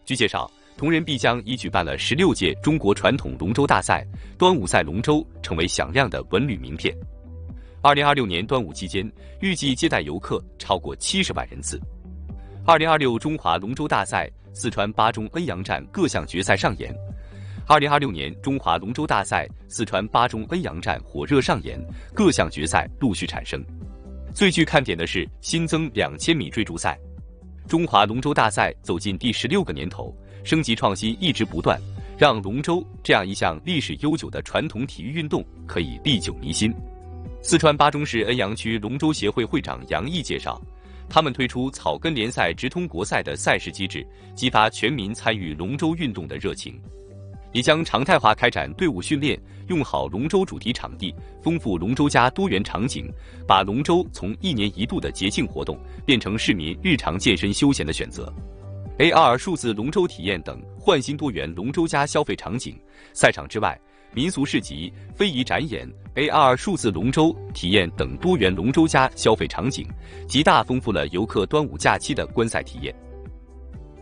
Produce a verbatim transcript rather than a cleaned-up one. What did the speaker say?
据介绍，同仁必将已举办了十六届中国传统龙舟大赛，端午赛龙舟成为响亮的文旅名片。二零二六年端午期间，预计接待游客超过七十万人次。二零二六中华龙舟大赛四川巴中恩阳站各项决赛上演。二零二六年中华龙舟大赛四川巴中恩阳站火热上演，各项决赛陆续产生。最具看点的是新增两千米追逐赛。中华龙舟大赛走进第十六个年头，升级创新一直不断，让龙舟这样一项历史悠久的传统体育运动可以历久弥新。四川巴中市恩阳区龙舟协会会长杨毅介绍，他们推出草根联赛直通国赛的赛事机制，激发全民参与龙舟运动的热情，也将常态化开展队伍训练，用好龙舟主题场地，丰富龙舟家多元场景，把龙舟从一年一度的节庆活动变成市民日常健身休闲的选择。A R 数字龙舟体验等焕新多元龙舟家消费场景。赛场之外，民俗市集、非遗展演、A R 数字龙舟体验等多元龙舟家消费场景，极大丰富了游客端午假期的观赛体验。